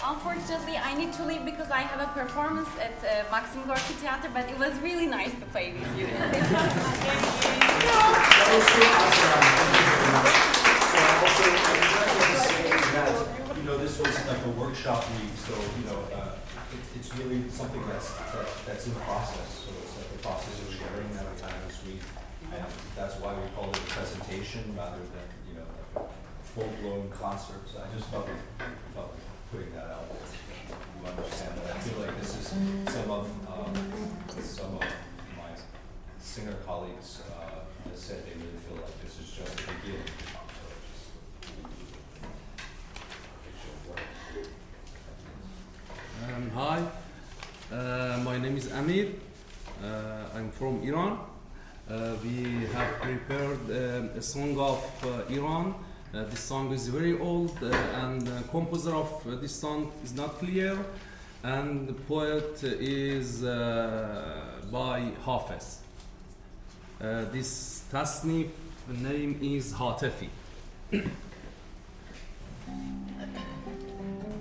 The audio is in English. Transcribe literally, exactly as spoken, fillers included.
Unfortunately, I need to leave because I have a performance at uh, Maxim Gorki Theater, but it was really nice to play with you. That was so awesome. So also, I just wanted to say that, you know, this was like a workshop week, so, you know, uh, it, it's really something that's that, that's in process. So it's like a process of sharing every time this week. And that's why we call it a presentation rather than, you know, like a full-blown concert. So I just felt, felt putting that out there. You understand that I feel like this is some of um, some of my singer colleagues uh, that said they really feel like this is just the beginning. Um, hi, uh, my name is Amir. Uh, I'm from Iran. Uh, we have prepared um, a song of uh, Iran. Uh, this song is very old, uh, and the composer of uh, this song is not clear, and the poet is uh, by Hafez. Uh, this tasnif name is Hatefi.